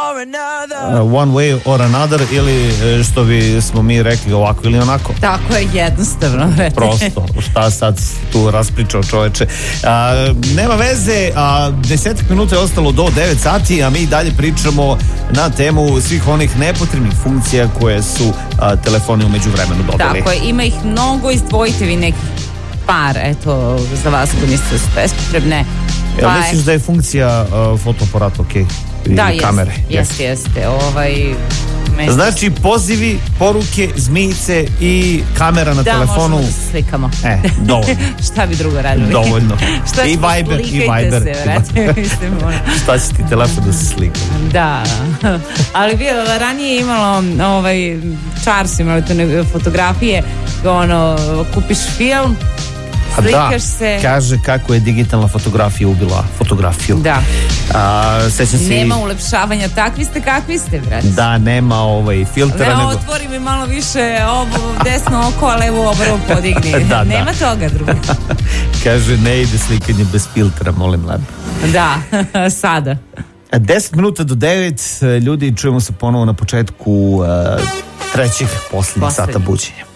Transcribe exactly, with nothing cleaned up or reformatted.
uh, one way or another, ili što bi smo mi rekli ovako ili onako. Tako je, jednostavno. Prosto, šta sad tu raspričao čoveče. A, nema veze, a, desetak minuta je ostalo do devet sati, a mi dalje pričamo na temu svih onih nepotrebnih funkcija koje su a, telefoni umeđu vremenu dobili. Tako je, ima ih mnogo, izdvojite vi neki par, eto, za vas koji niste bespotrebne. Jel pa misliš da je funkcija uh, fotoaparata ok? Da, kamere? jeste, jeste. Ovaj, meni... Znači pozivi, poruke, zmijice i kamera na da, telefonu. Da, možemo da se slikamo. E, dovoljno. Šta bi drugo radili? Dovoljno. Šta I Viber, i Viber. Se, vrati, mislim, ono. Šta će ti telefon da se slika? Da, ali bio, ranije imalo ovaj, čars, imali to ne, fotografije, ono, kupiš film, slikaš da, se. Kaže kako je digitalna fotografija ubila fotografiju. Da. A, sećam se nema i... ulepšavanja, takvi ste kakvi ste, brate. Da, nema ovaj filtera. Ne, nego... otvori mi malo više ovo desno oko, a levo obrvu podigni. da, nema da. toga drugo. Kaže, ne ide slikanje bez filtera, molim lepo. Da, sada. deset minuta do devet, ljudi, čujemo se ponovo na početku uh, trećeg, posljednjeg sata buđenja.